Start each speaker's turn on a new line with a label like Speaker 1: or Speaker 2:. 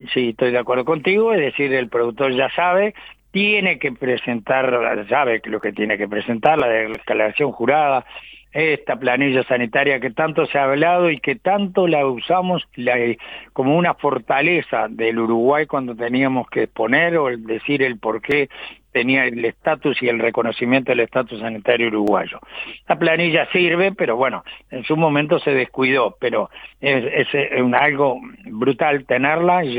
Speaker 1: Sí, estoy de acuerdo contigo, es decir, el productor ya sabe, tiene que presentar, sabe lo que tiene que presentar, la declaración jurada, esta planilla sanitaria que tanto se ha hablado y que tanto la usamos como una fortaleza del Uruguay cuando teníamos que exponer o decir el por qué tenía el estatus y el reconocimiento del estatus sanitario uruguayo. La planilla sirve, pero bueno, en su momento se descuidó, pero es algo brutal tenerla.